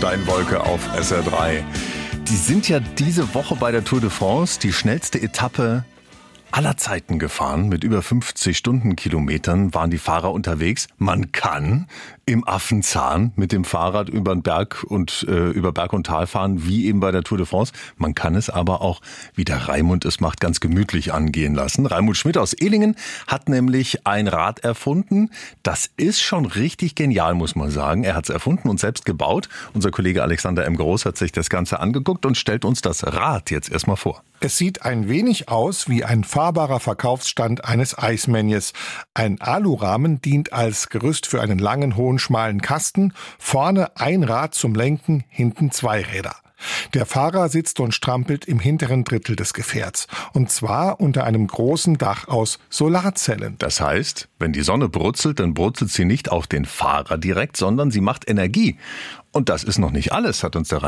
Steinwolke auf SR3. Die sind ja diese Woche bei der Tour de France die schnellste Etappe aller Zeiten gefahren. Mit über 50 Stundenkilometern waren die Fahrer unterwegs. Man kann im Affenzahn mit dem Fahrrad über Berg und Tal fahren, wie eben bei der Tour de France. Man kann es aber auch, wie der Raimund es macht, ganz gemütlich angehen lassen. Raimund Schmidt aus Ehlingen hat nämlich ein Rad erfunden. Das ist schon richtig genial, muss man sagen. Er hat es erfunden und selbst gebaut. Unser Kollege Alexander M. Groß hat sich das Ganze angeguckt und stellt uns das Rad jetzt erstmal vor. Es sieht ein wenig aus wie ein fahrbarer Verkaufsstand eines Eismännchens. Ein Alurahmen dient als Gerüst für einen langen, hohen, schmalen Kasten. Vorne ein Rad zum Lenken, hinten 2 Räder. Der Fahrer sitzt und strampelt im hinteren Drittel des Gefährts. Und zwar unter einem großen Dach aus Solarzellen. Das heißt, wenn die Sonne brutzelt, dann brutzelt sie nicht auf den Fahrer direkt, sondern sie macht Energie. Und das ist noch nicht alles, hat uns der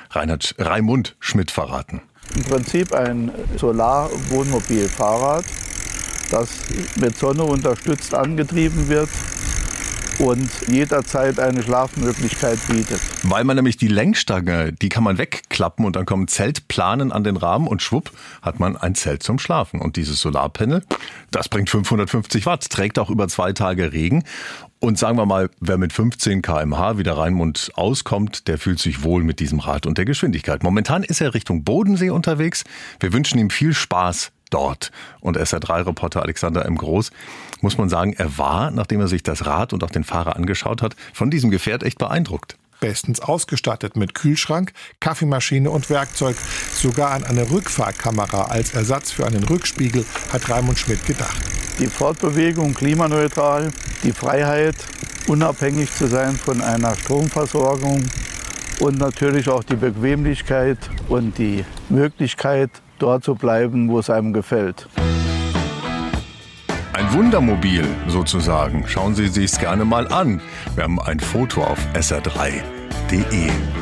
Raimund Schmidt verraten. Im Prinzip ein Solar-Wohnmobil-Fahrrad, das mit Sonne unterstützt angetrieben wird und jederzeit eine Schlafmöglichkeit bietet. Weil man nämlich die Lenkstange, die kann man wegklappen und dann kommen Zeltplanen an den Rahmen und schwupp hat man ein Zelt zum Schlafen. Und dieses Solarpanel, das bringt 550 Watt, trägt auch über 2 Tage Regen. Und sagen wir mal, wer mit 15 km/h wie der Raimund auskommt, der fühlt sich wohl mit diesem Rad und der Geschwindigkeit. Momentan ist er Richtung Bodensee unterwegs. Wir wünschen ihm viel Spaß dort. Und SR3-Reporter Alexander M. Groß, muss man sagen, er war, nachdem er sich das Rad und auch den Fahrer angeschaut hat, von diesem Gefährt echt beeindruckt. Bestens ausgestattet mit Kühlschrank, Kaffeemaschine und Werkzeug. Sogar an eine Rückfahrkamera als Ersatz für einen Rückspiegel hat Raimund Schmidt gedacht. Die Fortbewegung klimaneutral, die Freiheit, unabhängig zu sein von einer Stromversorgung und natürlich auch die Bequemlichkeit und die Möglichkeit, dort zu bleiben, wo es einem gefällt. Ein Wundermobil sozusagen. Schauen Sie sich's gerne mal an. Wir haben ein Foto auf sr3.de.